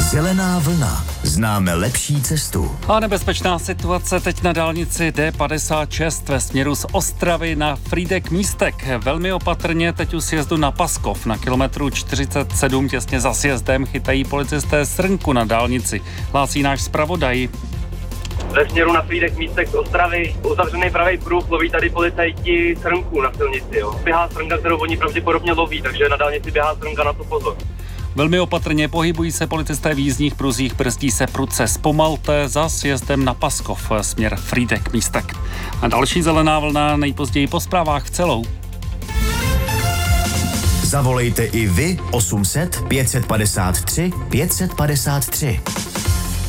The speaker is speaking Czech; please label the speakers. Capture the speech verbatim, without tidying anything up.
Speaker 1: Zelená vlna. Známe lepší cestu.
Speaker 2: A nebezpečná situace teď na dálnici D padesát šest ve směru z Ostravy na Frýdek-Místek. Velmi opatrně teď u sjezdu na Paskov. Na kilometru čtyřicet sedm těsně za sjezdem chytají policisté srnku na dálnici. Hlásí náš zpravodaj.
Speaker 3: Ve směru na Frýdek-Místek z Ostravy uzavřený pravý pruh, loví tady policajti srnku na silnici. Jo. Běhá srnka, kterou oni pravděpodobně loví, takže na dálnici běhá srnka, na to pozor.
Speaker 2: Velmi opatrně pohybují se policisté v jízdních pruzích, brzdí se prudce. Zpomalte za sjezdem na Paskov, směr Frýdek-Místek. A další zelená vlna nejpozději po zprávách v celou.
Speaker 1: Zavolejte i vy osm set pět set padesát tři pět set padesát tři.